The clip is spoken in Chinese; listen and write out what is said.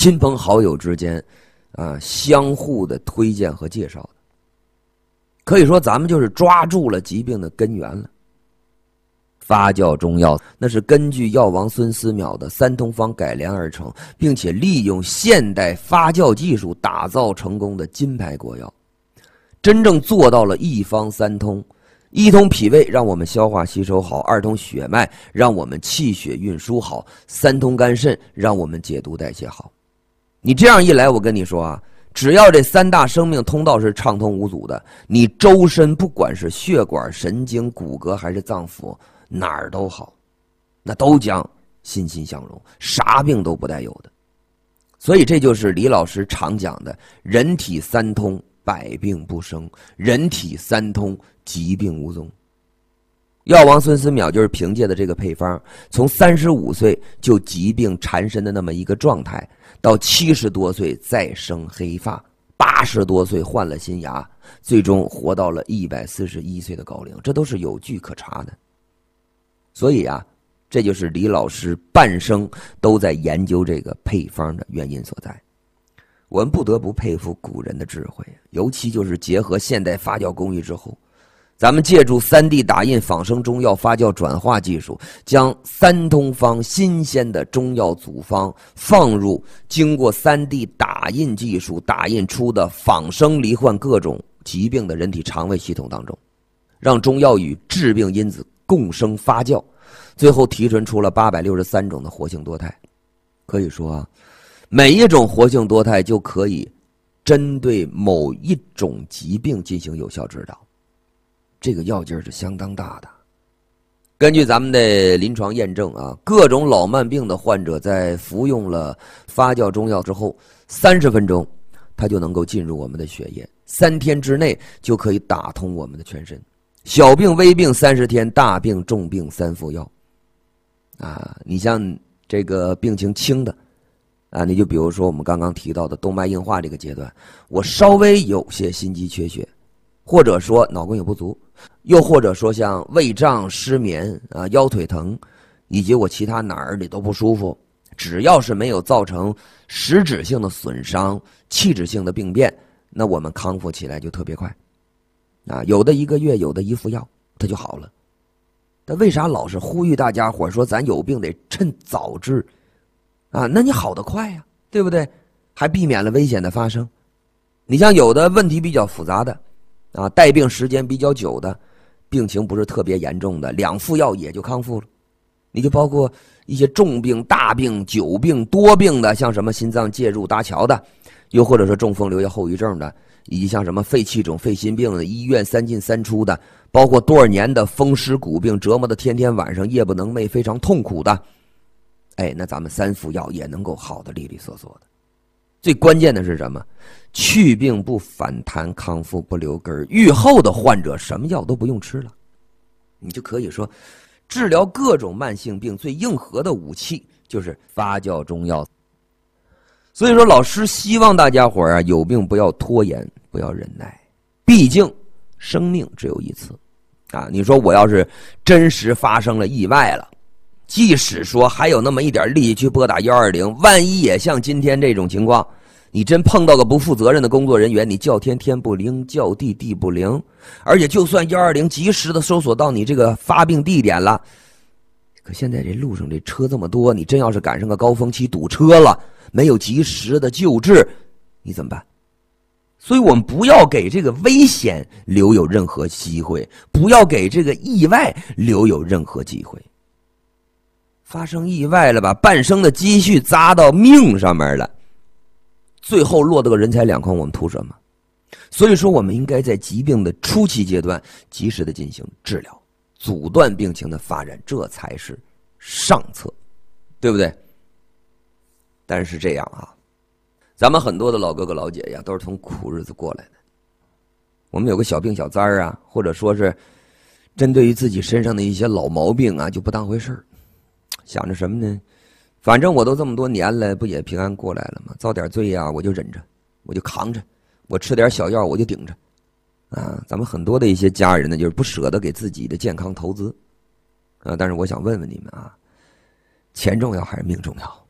亲朋好友之间相互的推荐和介绍的。可以说咱们就是抓住了疾病的根源了。发酵中药那是根据药王孙思邈的三通方改良而成，并且利用现代发酵技术打造成功的金牌国药，真正做到了一方三通。一通脾胃让我们消化吸收好，二通血脉让我们气血运输好，三通肝肾让我们解毒代谢好。你这样一来，我跟你说啊，只要这三大生命通道是畅通无阻的，你周身不管是血管、神经、骨骼还是脏腑，哪儿都好，那都将欣欣向荣，啥病都不带有的。所以这就是李老师常讲的人体三通，百病不生，人体三通，疾病无踪。药王孙思邈就是凭借的这个配方，从35岁就疾病缠身的那么一个状态，到70多岁再生黑发，80多岁换了新牙，最终活到了141岁的高龄，这都是有据可查的。所以啊，这就是李老师半生都在研究这个配方的原因所在。我们不得不佩服古人的智慧，尤其就是结合现代发酵工艺之后，咱们借助3D 打印仿生中药发酵转化技术，将三通方新鲜的中药组方放入经过3D 打印技术打印出的仿生罹患各种疾病的人体肠胃系统当中，让中药与致病因子共生发酵，最后提纯出了863种的活性多肽。可以说啊，每一种活性多肽就可以针对某一种疾病进行有效指导，这个药劲是相当大的。根据咱们的临床验证啊，各种老慢病的患者在服用了发酵中药之后，30分钟它就能够进入我们的血液，3天之内就可以打通我们的全身。小病微病30天，大病重病3服药。你像这个病情轻的你就比如说我们刚刚提到的动脉硬化这个阶段，我稍微有些心肌缺血，或者说脑供血不足，又或者说像胃胀、失眠腰腿疼，以及我其他哪儿里都不舒服，只要是没有造成实质性的损伤、器质性的病变，那我们康复起来就特别快。有的1个月，有的1服药它就好了。但为啥老是呼吁大家伙说咱有病得趁早治那你好得快呀，对不对？还避免了危险的发生。你像有的问题比较复杂的带病时间比较久的，病情不是特别严重的，2服药也就康复了。你就包括一些重病、大病、久病、多病的，像什么心脏介入搭桥的，又或者说中风留下后遗症的，以及像什么肺气肿、肺心病的，医院3进3出的，包括多少年的风湿骨病，折磨的天天晚上夜不能寐，非常痛苦的，那咱们3服药也能够好的利利索索的。最关键的是什么？去病不反弹，康复不留根，愈后的患者什么药都不用吃了，你就可以说治疗各种慢性病最硬核的武器就是发酵中药。所以说老师希望大家伙有病不要拖延，不要忍耐，毕竟生命只有一次你说我要是真实发生了意外了，即使说还有那么一点力气去拨打120，万一也像今天这种情况，你真碰到个不负责任的工作人员，你叫天天不灵，叫地地不灵，而且就算120及时的搜索到你这个发病地点了，可现在这路上这车这么多，你真要是赶上个高峰期堵车了，没有及时的救治，你怎么办？所以我们不要给这个危险留有任何机会，不要给这个意外留有任何机会。发生意外了，把半生的积蓄砸到命上面了，最后落得个人财两空，我们图什么？所以说我们应该在疾病的初期阶段及时的进行治疗，阻断病情的发展，这才是上策，对不对？但是这样咱们很多的老哥哥老姐姐都是从苦日子过来的，我们有个小病小灾或者说是针对于自己身上的一些老毛病就不当回事儿，想着什么呢？反正我都这么多年了，不也平安过来了吗？遭点罪我就忍着，我就扛着，我吃点小药我就顶着咱们很多的一些家人呢，就是不舍得给自己的健康投资但是我想问问你们钱重要还是命重要？